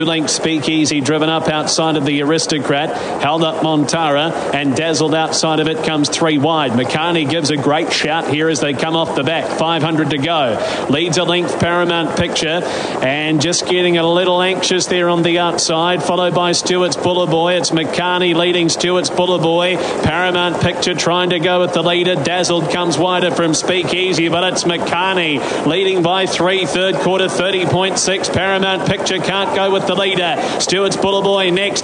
Link Speakeasy driven up outside of the Aristocrat, held up Montara, and dazzled outside of it comes 3 wide. McCartney gives a great shout here as they come off the back. 500 to go. Leads a length Paramount Picture, and just getting a little anxious there on the outside, followed by Stewart's Bullaboy. It's McCartney leading Stewart's Bullaboy. Paramount Picture trying to go with the leader. Dazzled comes wider from Speakeasy, but it's McCartney leading by 3. Third quarter 30.6. Paramount Picture can't go with the leader. Stewart's Bullaboy next.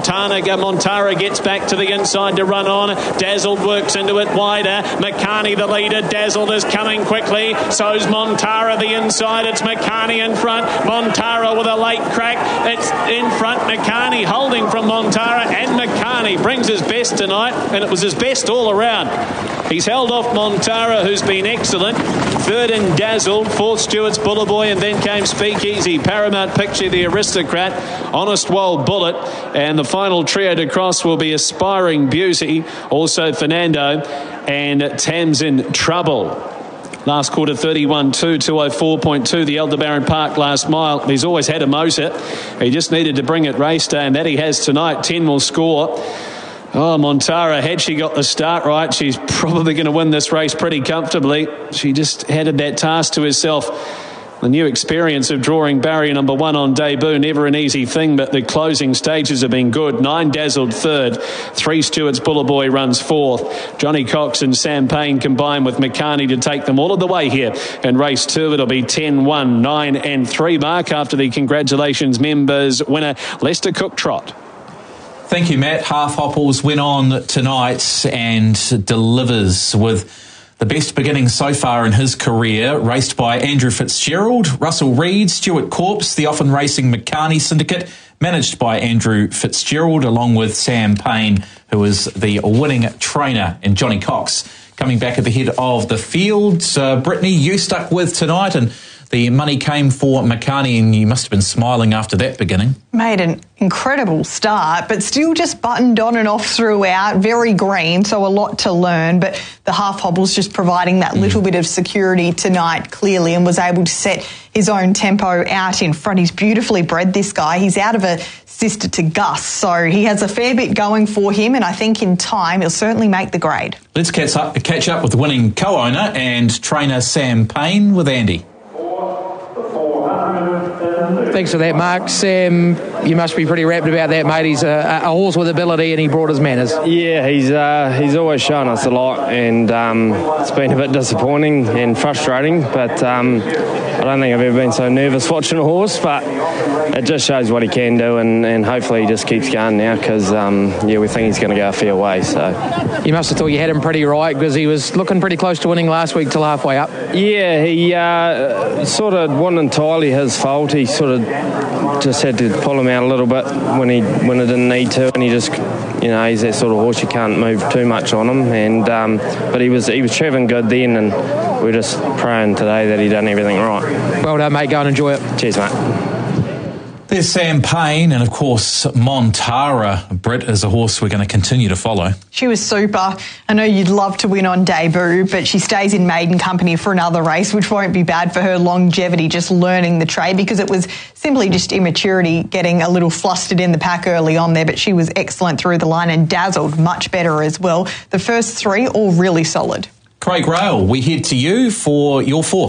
Montara gets back to the inside to run on. Dazzled works into it wider. McCartney the leader. Dazzled is coming quickly. So's Montara the inside. It's McCartney in front. Montara with a late crack. It's in front. McCartney holding from Montara, and McCartney brings his best tonight, and it was his best all around. He's held off Montara, who's been excellent. Third in Dazzled, fourth Stewart's Bullaboy, and then came Speakeasy, Paramount Picture, the Aristocrat, Honest Wild Bullet, and the final trio to cross will be Aspiring Beauty, also Fernando, and Tamsin Trouble. Last quarter 31.2, 204.2, the Aldebaran Park last mile. He's always had a motor. He just needed to bring it race day, and that he has tonight. 10 will score. Oh, Montara, had she got the start right, she's probably going to win this race pretty comfortably. She just handed that task to herself. The new experience of drawing barrier number 1 on debut, never an easy thing, but the closing stages have been good. 9 Dazzled third, 3 Stewart's Bullaboy runs fourth. Johnny Cox and Sam Payne combine with McCartney to take them all of the way here. In race 2, it'll be 10-1, 9 and 3 mark after the congratulations members winner, Lester Cook Trot. Thank you, Matt. Half Hopples went on tonight and delivers with the best beginning so far in his career, raced by Andrew Fitzgerald, Russell Reid, Stuart Corpse, the often racing McCartney Syndicate, managed by Andrew Fitzgerald, along with Sam Payne, who is the winning trainer, and Johnny Cox coming back at the head of the field. Brittany, you stuck with tonight, and the money came for McCartney, and you must have been smiling after that beginning. Made an incredible start, but still just buttoned on and off throughout. Very green, so a lot to learn. But the Half Hopple's just providing that little bit of security tonight, clearly, and was able to set his own tempo out in front. He's beautifully bred, this guy. He's out of a sister to Gus, so he has a fair bit going for him, and I think in time he'll certainly make the grade. Let's catch up with the winning co-owner and trainer Sam Payne with Andy. Thanks for that, Mark. Sam, you must be pretty rapt about that, mate. He's a horse with ability, and he brought his manners. Yeah, he's always shown us a lot, and it's been a bit disappointing and frustrating, but I don't think I've ever been so nervous watching a horse, but it just shows what he can do, and hopefully he just keeps going now, because we think he's going to go a fair way. So you must have thought you had him pretty right, because he was looking pretty close to winning last week till halfway up. Yeah, he sort of wasn't entirely his fault. He sort of just had to pull him out a little bit when it didn't need to, and he just, he's that sort of horse you can't move too much on him, and but he was travelling good then, and we're just praying today that he done everything right. Well done, mate. Go and enjoy it. Cheers, mate. There's Sam Payne, and of course Montara. Britt is a horse we're going to continue to follow. She was super. I know you'd love to win on debut, but she stays in maiden company for another race, which won't be bad for her longevity, just learning the trade, because it was simply just immaturity getting a little flustered in the pack early on there, but she was excellent through the line, and Dazzled much better as well. The first 3 all really solid. Craig Rail, we head to you for your fourth.